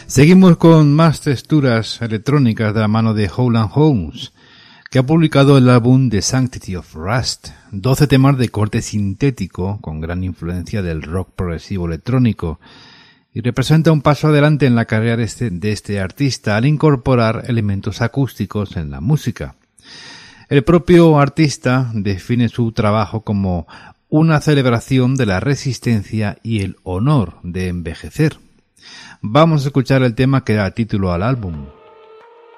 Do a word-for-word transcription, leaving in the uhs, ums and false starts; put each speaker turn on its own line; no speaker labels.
Seguimos con más texturas electrónicas de la mano de Howland Holmes, que ha publicado el álbum The Sanctity of Rust, doce temas de corte sintético con gran influencia del rock progresivo electrónico, y representa un paso adelante en la carrera de este, de este artista al incorporar elementos acústicos en la música. El propio artista define su trabajo como una celebración de la resistencia y el honor de envejecer. Vamos a escuchar el tema que da título al álbum.